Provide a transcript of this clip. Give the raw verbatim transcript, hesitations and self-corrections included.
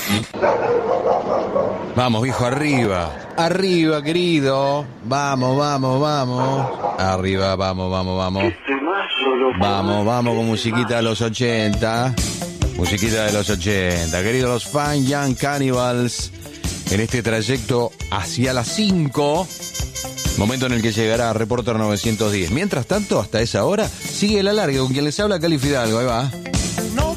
Vamos, viejo, arriba. Arriba, querido. Vamos, vamos, vamos. Arriba, vamos, vamos, vamos. Vamos, vamos con musiquita de los ochenta. Musiquita de los ochenta. Queridos los Fine Young Cannibals, en este trayecto hacia las cinco, momento en el que llegará Reporter novecientos diez. Mientras tanto, hasta esa hora, sigue la larga con quien les habla, Cali Fidalgo. Ahí va.